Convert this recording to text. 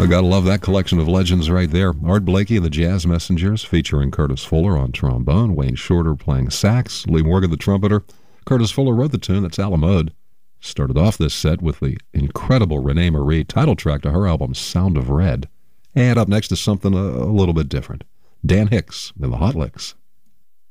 Gotta love that collection of legends right there. Art Blakey and the Jazz Messengers, featuring Curtis Fuller on trombone, Wayne Shorter playing sax, Lee Morgan the trumpeter. Curtis Fuller wrote the tune. That's Alamode. Started off this set with the incredible Renee Marie title track to her album Sound of Red. And up next is something a little bit different. Dan Hicks and the Hot Licks.